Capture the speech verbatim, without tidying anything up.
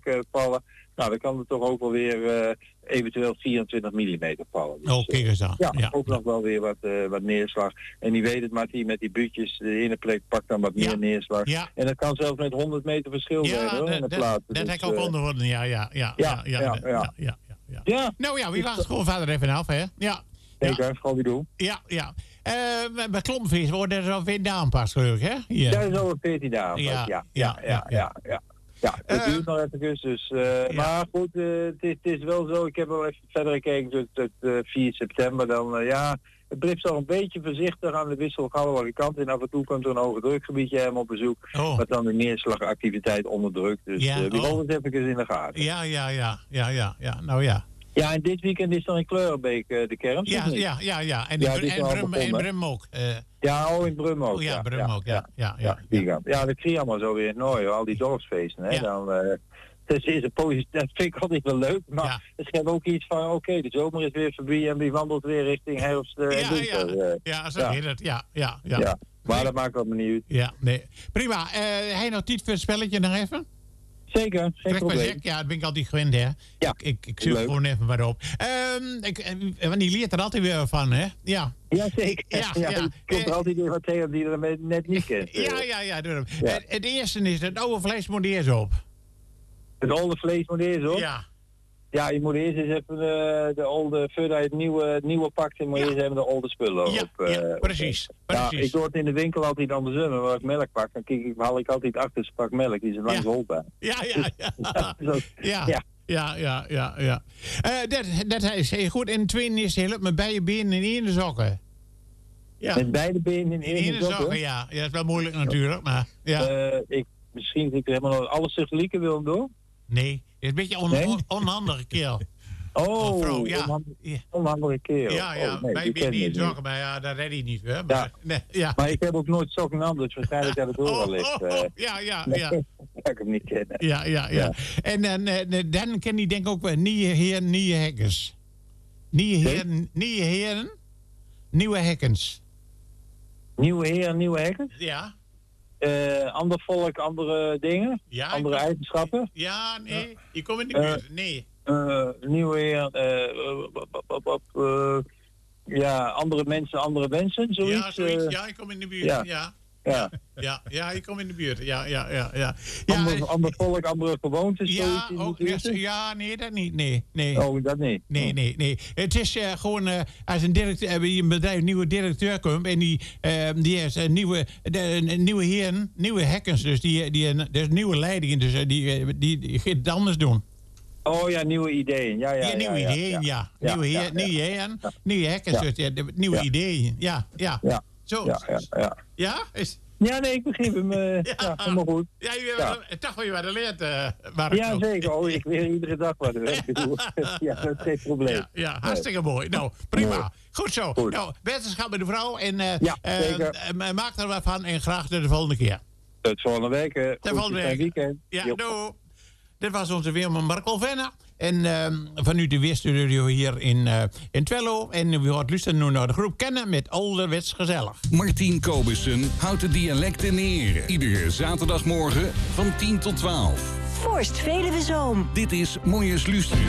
uh, vallen. Nou, dan kan er toch ook wel weer uh, eventueel vierentwintig millimeter vallen. Dus, oh, kijk eens aan. Ja, ja, ook ja. nog wel weer wat, uh, wat neerslag. En die weet het, maar die met die buutjes, de ene plek pakt dan wat ja. meer neerslag. Ja. En dat kan zelfs met honderd meter verschil ja, zijn hoor, dat, in de dat, plaats. dat dus, heb ik ook uh, ondervonden, ja, ja, ja. Ja, ja, ja, ja, ja, ja. ja, ja, ja. ja. Nou ja, wie wacht het gewoon verder even af, hè? Ja. Zeker, ja. gewoon weer doen. Ja, ja. Uh, bij Klompenvis worden er zo weer aanpas, geloof ik, hè? Hier. Dat is over veertien dagen. Ja, ja, ja, ja, ja. ja. Ja, het duurt uh, nog even, dus, uh, ja. maar goed, uh, het, is, het is wel zo, ik heb wel even verder gekeken tot, tot uh, vier september, dan uh, ja, het blijft al een beetje voorzichtig aan de wisselgallige kant en af en toe komt er een hoge drukgebiedje helemaal op bezoek, oh. wat dan de neerslagactiviteit onderdrukt, dus ja, uh, die oh. houden het even in de gaten. Ja, ja, ja, ja, ja, ja, nou ja. Ja, en dit weekend is dan in Kleurenbeek uh, de kermis. Ja, ja, ja, ja, en in, ja, en Brum, en Brum ook. Uh, ja, oh, in Brum ook. Oh ja, ja, Brum ja, ook, ja. Ja, ja, ja, ja. ja, dat krijg je allemaal zo weer nooit, al die dorpsfeesten, hè, ja. dan... Uh, Dus is een positief, dat vind ik altijd wel leuk, maar ja. het geeft ook iets van, oké, okay, de zomer is weer voorbij en wie wandelt weer richting herfst uh, ja, en winter. Ja, uh, ja, zo heet het, ja, ja, ja. ja. Maar nee. dat maakt wat me niet uit. Ja, nee. Prima, uh, heb je nog tijd voor het spelletje nog even? Zeker, geen Trek probleem. Zeg, ja, dat ben ik altijd gewend, hè. Ja, ik ik, ik zoek gewoon even wat op. Um, ik, want die leert er altijd weer van, hè? Ja. Ja, zeker. Ja, ja, ja. Er komt er altijd weer wat tegen die er net niet kent. Ja, ja, ja. Doe hem. Ja. Het, het eerste is, het oude vlees moet eerst op. Het oude vlees moet eerst op? Ja. Ja, je moet eerst eens even de, de oude, voordat je het nieuwe, het nieuwe pakt, dan moet je ja. eerst even de oude spullen ja, op. Uh, ja, precies. Op, precies. Ja, ik doe het in de winkel altijd andersom. Maar als ik melk pak, dan kijk ik, haal ik altijd achter zijn pak melk. Die is langs ja. hol bij. Ja, ja, ja. ja, ja. ja. Ja, ja, ja, ja. Uh, dat, dat is heel goed. En tweede is heel met beide benen in één sokken. Ja. Met beide benen in één sokken? sokken, ja. Ja, dat is wel moeilijk natuurlijk, maar ja. Uh, ik, misschien dat ik er helemaal alles tegelijk wil doen. Nee, het is een beetje on, nee? on, onhandige keel. Oh, vrouw, ja. onhand, onhandige keel. Ja, ja, oh, nee, bij benen in sokken, maar ja, dat red ik niet, hè. Maar, ja. Nee, ja. maar ik heb ook nooit sokken aan, dus waarschijnlijk dat het door al ligt. Oh, oh, oh, ja, ja, nee, ja. Dat ik hem niet kennen. Ja, ja, ja. ja. En dan, uh, dan ken je denk ik ook wel nieuwe heren, nieuwe hekkers. Nieuwe heren, nieuwe heren, nieuwe hekkens. Nieuwe heren, nieuwe hekkers? Ja. Uh, ander volk, andere dingen? Ja, andere kom, eigenschappen? Ja, nee. Ja. Je komt in de buurt, uh, nee. Uh, nieuwe heer, uh, uh, ja, andere mensen, andere wensen, zoiets? Ja, zoiets. Uh, ja, ik kom in de buurt, ja. ja. Ja. Ja, ja, ik kom in de buurt. Ja, ja, ja, ja. ja ander, ja, ander volk, andere gewoontes? Ja, oh, ja, ja, nee, dat niet. Nee, nee. Oh, dat niet? Nee, nee, nee. Het is uh, gewoon uh, als een directeur, uh, een bedrijf, een nieuwe directeur komt en die, uh, die heeft een nieuwe, de, een nieuwe heren, nieuwe hackers, dus die, die, die, dus nieuwe leidingen, dus uh, die, die, die gaat het anders doen. Oh ja, nieuwe ideeën. Ja, ja, ja, nieuwe ja, ideeën, ja. ja. Nieuwe ja, heer, ja, nieuwe heren, ja. nieuwe hackers, dus ja, nieuwe ja. ideeën. Ja, ja. Ja, zo. Ja, ja, ja. Ja, is... Ja, nee, ik begrijp hem. Uh, ja. ja, helemaal goed. Ja, je ja. toch wel je wat leert, uh, Mark. Ja, zeker. Oh, ik leer iedere dag wat. Ja, dat is geen probleem. Ja, ja hartstikke nee. mooi. Nou, prima. Mooi. Goed zo. Goed. Nou, wetenschap met de vrouw. En uh, ja, zeker. Uh, maak er wat van en graag tot de volgende keer. Tot volgende week. Uh, tot volgende week. Weekend. Ja, doei. Dit was onze weerman Mark Olvena. En uh, vanuit de Weerstudio hier in, uh, in Twello. En we hoort luisteren nu naar de groep Kennen met Ouderwets Gezellig. Martien Kobussen houdt de dialecten in ere. Iedere zaterdagmorgen van tien tot twaalf. Vorst Veluwe Zoom. Dit is Mooies Luisteren.